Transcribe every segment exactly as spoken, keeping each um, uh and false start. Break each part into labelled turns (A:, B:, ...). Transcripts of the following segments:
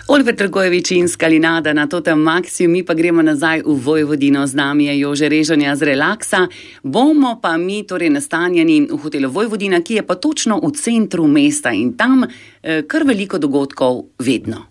A: Oliver Trgojevič in Skalinada na Totem Maxiju, mi pa gremo nazaj v Vojvodino. Z nami je Jože Režanja z Relaksa. Bomo pa mi torej nastanjeni v hotelu Vojvodina, ki je pa točno v centru mesta in tam eh, kar veliko dogodkov vedno.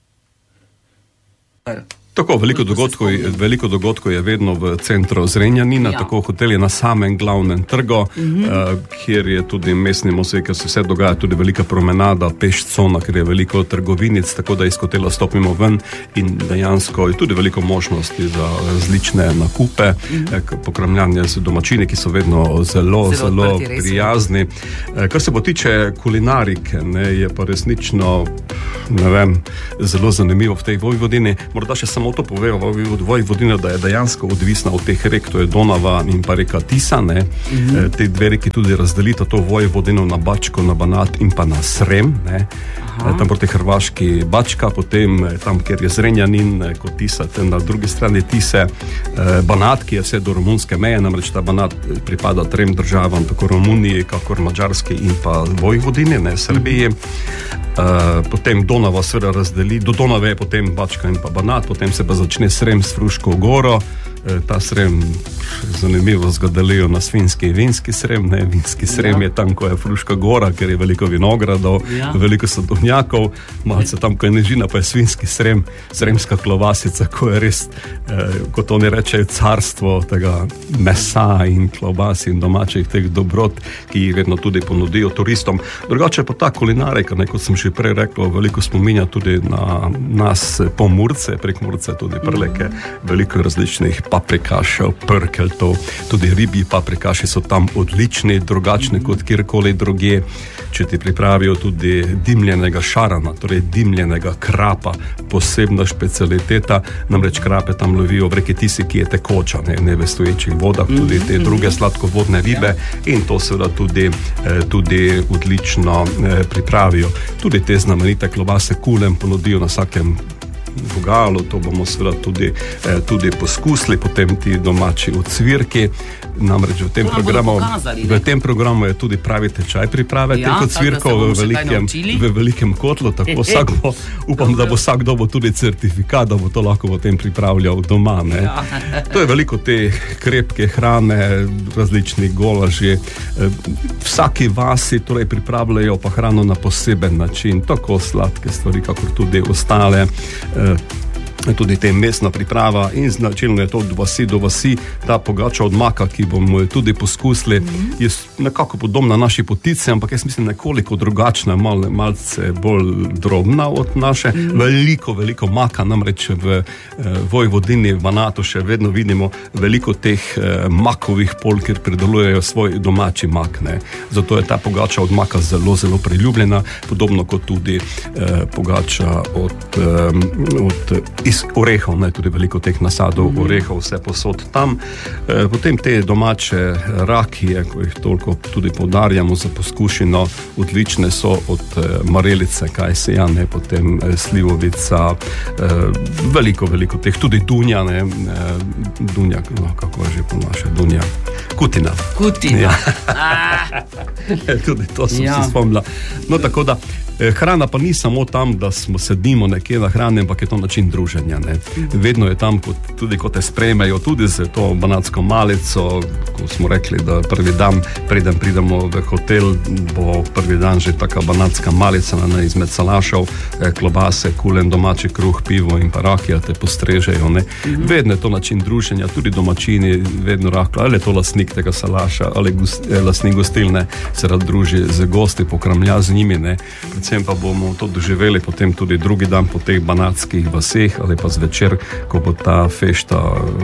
B: Tako, veliko dogodkov, veliko dogodkov je vedno v centru Zrenjanina, ja. Tako hotel je na samem glavnem trgu, mm-hmm. uh, kjer je tudi mestni muzej, ker se vse dogaja, tudi velika promenada, peš cona, ker je veliko trgovinic, tako da iz hotela stopimo ven in dejansko je tudi veliko možnosti za različne nakupe, mm-hmm. pokramljanje z domačini, ki so vedno zelo, zelo, zelo odprti, prijazni. Uh, kar se bo tiče kulinarike, ne, je pa resnično, ne vem, zelo zanimivo v tej Vojvodini. Morda še samo to povedal Vojvodina, da je dejansko odvisna od teh rek, to je Donava in pa reka Tisa, ne. Mm-hmm. Te dve reki tudi razdelita to Vojvodino na Bačko, na Banat in pa na Srem, ne. Aha. Tam proti Hrvaški Bačka, potem tam, kjer je Zrenjanin, kot Tisa, na drugi strani Tise, Banat, ki je vse do romunske meje, namreč ta Banat pripada trem državam, tako Romuniji, kakor Mađarski in pa Vojvodini, ne, Srbiji. Mm-hmm. Uh, potem Donava seveda razdeli, do Donave je potem Bačka in pa Banat, potem se pa začne Srem s Fruško goro. Ta Srem, zanimivo, ga delijo na svinski in vinski Srem, ne, vinski Srem ja. Je tam, ko je Fruška gora, ker je veliko vinogradov, ja. Veliko sadovnjakov, malce tam, ko je nežina, pa je svinski Srem, sremska klobasica, ko je res, eh, kot oni rečejo, carstvo tega mesa in klobasi in domačih teh dobrot, ki jih vedno tudi ponudijo turistom. Drugače pa ta kulinarika, ne, kot sem že prej rekel, veliko spominja tudi na nas Pomurce, Prekmurce, tudi Prleke, veliko različnih paprikašev, prkeltov, tudi ribji paprikaši so tam odlični, drugačni mm-hmm. kot kjerkoli drugje. Če ti pripravijo tudi dimljenega šarana, torej dimljenega krapa, posebna specialiteta, namreč krape tam lovijo v reki Tisi, ki je tekoča, ne, ne v stoječih vodah, tudi te druge sladkovodne ribe in to seveda tudi, tudi odlično pripravijo. Tudi te znamenite klobase kulem ponudijo na vsakem Bogalo, to bomo seveda tudi, eh, tudi poskusili, potem ti domači ocvirki, namreč v tem, programu, pokazali, v tem programu je tudi pravi tečaj priprave ja, teh ocvirkov v velikem, v velikem kotlu, tako vsak bo, upam, da bo vsak dobo tudi certifikat, da bo to lahko v tem pripravljal doma, ne. Ja. To je veliko te krepke hrane, različni golaži, vsaki vasi torej pripravljajo pa hrano na poseben način, tako sladke stvari, kakor tudi ostale, tudi te mestna priprava in značilno je to od vasi do vasi, ta pogača od maka, ki bomo tudi poskusili, mm-hmm. je nekako podobna naši potici, ampak jaz mislim nekoliko drugačna, mal, malce bolj drobna od naše, mm-hmm. veliko, veliko maka, namreč v eh, Vojvodini, v Banatu še vedno vidimo veliko teh eh, makovih pol, kjer pridelujejo svoj domači mak, ne. Zato je ta pogača od maka zelo, zelo priljubljena, podobno kot tudi eh, pogača od, eh, od iz orehov, ne, tudi veliko teh nasadov mm. orehov, vse posod tam. E, potem te domače rakije, ko jih toliko tudi poudarjamo za poskušino, odlične so od e, marelice, kajsejane, potem e, slivovica, e, veliko, veliko teh, tudi dunja, ne, e, dunja, no, kako je že po naše, dunja, kutina.
A: Kutina.
B: Ja. Tudi to sem ja. si spomnila. No, tako da, hrana pa ni samo tam, da smo sedimo nekje na hrane, ampak je to način druženja, ne. Vedno je tam, kot, tudi ko te sprejmejo, tudi z to banatsko malico, ko smo rekli, da prvi dan, preden pridemo v hotel, bo prvi dan že taka banatska malica na izmed salašov, klobase, kulen, domači kruh, pivo in pa rakija te postrežejo, ne. Mm-hmm. Vedno je to način druženja, tudi domačini vedno rahlo, ali je to lastnik tega salaša, ali gost, lastnik gostilne se rad druži z gosti, pokramlja z njimi, ne. Predvsem pa bomo to doživeli potem tudi drugi dan po teh banatskih vaseh ali pa zvečer, ko bo ta fešta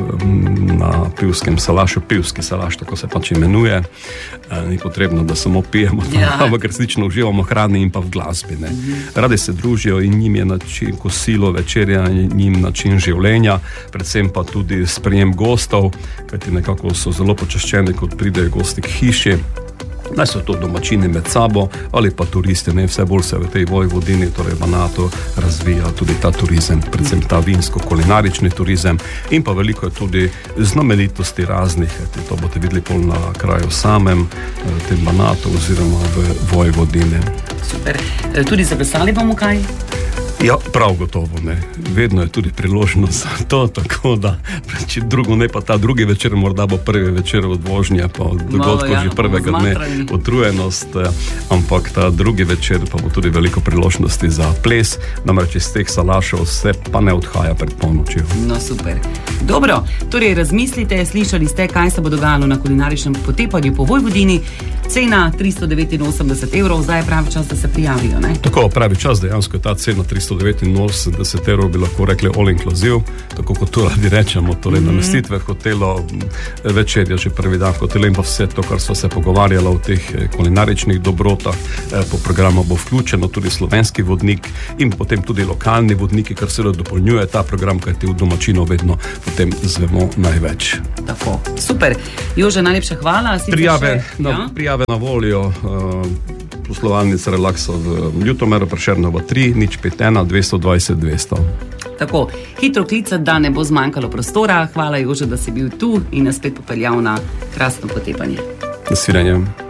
B: na pivskem salašu, pivski salaš, tako se pač imenuje. E, ni potrebno, da samo pijemo, ja. ampak resnično uživamo hrani in pa v glasbi, ne. Mm-hmm. Radi se družijo in njim je način kosilo, večerja, njim način življenja, predvsem pa tudi sprejem gostov, kajti nekako so zelo počaščeni, kot pridejo gosti k hiši. Naj so to domačini med sabo ali pa turisti, ne, vse bolj se v tej Vojvodini, torej Banatu, razvija tudi ta turizem, predvsem ta vinsko-kulinarični turizem in pa veliko je tudi znamenitosti raznih, to boste videli pol na kraju samem, tem Banatu oziroma v Vojvodini.
A: Super. Tudi zapisali bomo kaj?
B: Ja, prav gotovo ne. Vedno je tudi priložnost za to, tako da, če drugo ne, pa ta drugi večer, morda bo prvi večer od vožnje, pa od dogodkov ja, že prvega dne utrujenost, ampak ta drugi večer pa bo tudi veliko priložnosti za ples, namreč iz teh salašev vse pa ne odhaja pred polnočjo.
A: No, super. Dobro, torej razmislite, slišali ste, kaj se bo dogajalo na kulinaričnem potepanju po Vojvodini. Cena tristo devetinosemdeset evrov, zdaj je pravi čas, da se prijavijo, ne?
B: Tako, pravi čas, dejansko je ta cena tristo devetinosemdeset evrov, bi lahko rekli all inclusive, tako kot to radi rečemo, torej mm-hmm. namestitve v hotelu, večerja že prvi dan v hotelu in pa vse to, kar sva se pogovarjala o teh kulinaričnih dobrotah. Po programu bo vključeno tudi slovenski vodnik in potem tudi lokalni vodniki, kar se dopolnjuje ta program, kajti v domačino vedno potem zvemo največ.
A: Tako, super. Jože, najlepša hvala.
B: Prijave,
A: še,
B: na,
A: ja?
B: prijave na voljo uh, poslovalnica Relaxa v Ljutomeru, Prešernova tri, nič pet ena, dvesto dvajset, dvesto.
A: Tako, hitro klicati, da ne bo zmanjkalo prostora. Hvala, Jože, da si bil tu in nas spet popeljal na krasno potepanje.
B: Nasvidenje.